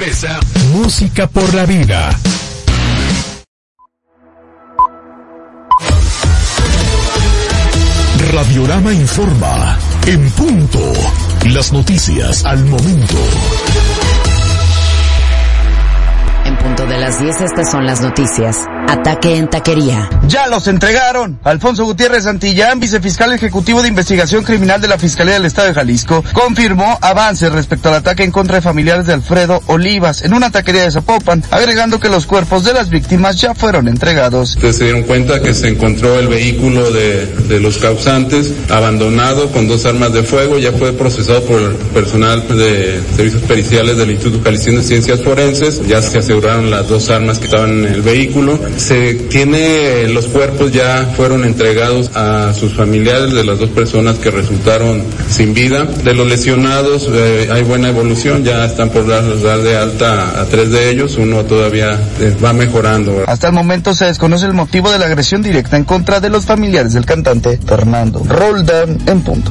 Mesa. Música por la vida. Radiorama informa. En punto. Las noticias al momento. En punto de las 10, estas son las noticias. Ataque en taquería. ¡Ya los entregaron! Alfonso Gutiérrez Santillán, vicefiscal ejecutivo de investigación criminal de la Fiscalía del Estado de Jalisco, confirmó avances respecto al ataque en contra de familiares de Alfredo Olivas en una taquería de Zapopan, agregando que los cuerpos de las víctimas ya fueron entregados. Ustedes se dieron cuenta que se encontró el vehículo de los causantes abandonado con 2 armas de fuego, ya fue procesado por el personal de servicios periciales del Instituto Jalisciense de Ciencias Forenses, ya se aseguraron las 2 armas que estaban en el vehículo. Los cuerpos ya fueron entregados a sus familiares de las 2 personas que resultaron sin vida. De los lesionados hay buena evolución, ya están por dar de alta a 3 de ellos, uno todavía va mejorando. Hasta el momento se desconoce el motivo de la agresión directa en contra de los familiares del cantante Fernando Roldán. En punto.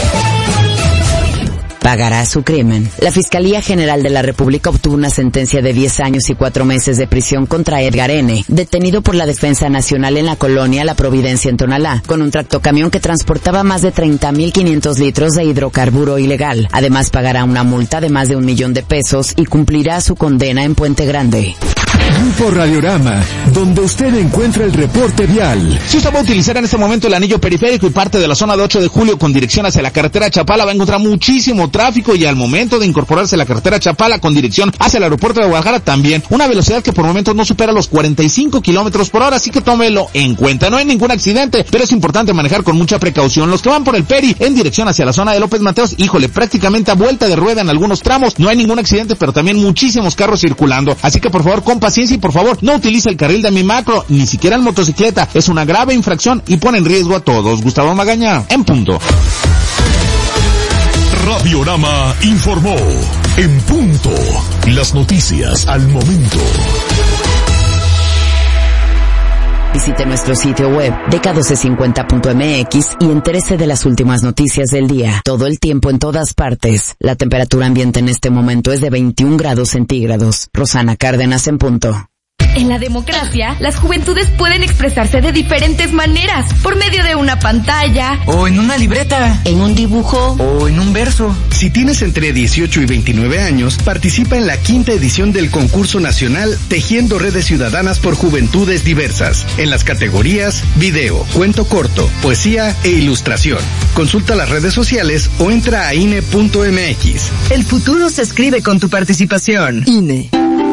Pagará su crimen. La Fiscalía General de la República obtuvo una sentencia de 10 años y 4 meses de prisión contra Edgar N., detenido por la Defensa Nacional en la colonia La Providencia en Tonalá, con un tractocamión que transportaba más de 30.500 litros de hidrocarburo ilegal. Además, pagará una multa de más de 1 millón de pesos y cumplirá su condena en Puente Grande. Grupo Radiorama, donde usted encuentra el reporte vial. Si usted va a utilizar en este momento el anillo periférico y parte de la zona de 8 de julio con dirección hacia la carretera Chapala, va a encontrar muchísimo tráfico, y al momento de incorporarse a la carretera Chapala con dirección hacia el aeropuerto de Guadalajara también una velocidad que por momentos no supera los 45 kilómetros por hora, así que tómelo en cuenta. No hay ningún accidente, pero es importante manejar con mucha precaución. Los que van por el Peri en dirección hacia la zona de López Mateos, híjole, prácticamente a vuelta de rueda en algunos tramos, no hay ningún accidente, pero también muchísimos carros circulando, así que por favor con paciencia y por favor no utilice el carril de mi macro, ni siquiera en motocicleta, es una grave infracción y pone en riesgo a todos. Gustavo Magaña, en punto. Radiorama informó. En punto. Las noticias al momento. Visite nuestro sitio web dk1250.mx y entérese de las últimas noticias del día, todo el tiempo en todas partes. La temperatura ambiente en este momento es de 21 grados centígrados. Rosana Cárdenas, en punto. En la democracia, las juventudes pueden expresarse de diferentes maneras, por medio de una pantalla, o en una libreta, en un dibujo, o en un verso. Si tienes entre 18 y 29 años, participa en la 5ª edición del concurso nacional Tejiendo Redes Ciudadanas por Juventudes Diversas, en las categorías video, cuento corto, poesía e ilustración. Consulta las redes sociales o entra a INE.mx. El futuro se escribe con tu participación. INE.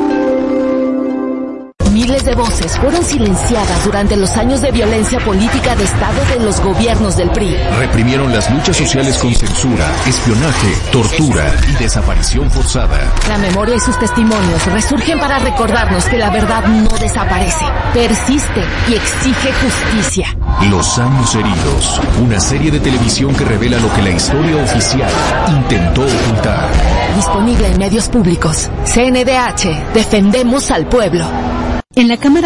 Miles de voces fueron silenciadas durante los años de violencia política de Estado de los gobiernos del PRI. Reprimieron las luchas sociales con censura, espionaje, tortura y desaparición forzada. La memoria y sus testimonios resurgen para recordarnos que la verdad no desaparece, persiste y exige justicia. Los años heridos, una serie de televisión que revela lo que la historia oficial intentó ocultar. Disponible en medios públicos. CNDH, defendemos al pueblo. En la Cámara